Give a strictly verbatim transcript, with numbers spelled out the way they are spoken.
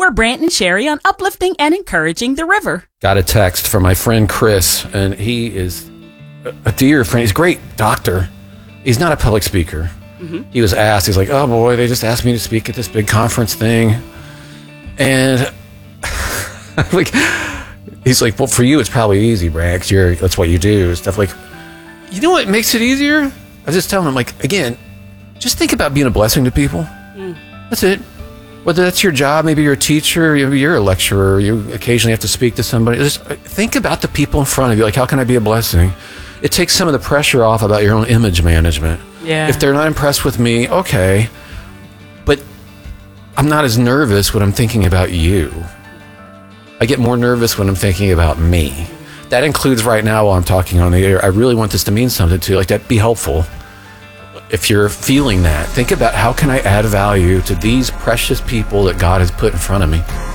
were Brant and Sherry on uplifting and encouraging the river. Got a text from my friend Chris, and he is a dear friend. He's a great doctor. He's not a public speaker. Mm-hmm. He was asked, he's like, oh boy, they just asked me to speak at this big conference thing. And like, he's like, well, for you, it's probably easy, Brant, 'cause you're, that's what you do. Stuff like, you know what makes it easier? I was just telling him, like, again, just think about being a blessing to people. Mm. That's it. Whether that's your job, maybe you're a teacher, maybe you're a lecturer, you occasionally have to speak to somebody. Just think about the people in front of you. Like, how can I be a blessing? It takes some of the pressure off about your own image management. Yeah. If they're not impressed with me, okay. But I'm not as nervous when I'm thinking about you. I get more nervous when I'm thinking about me. That includes right now while I'm talking on the air. I really want this to mean something to you. Like, that'd be helpful. If you're feeling that, think about how can I add value to these precious people that God has put in front of me.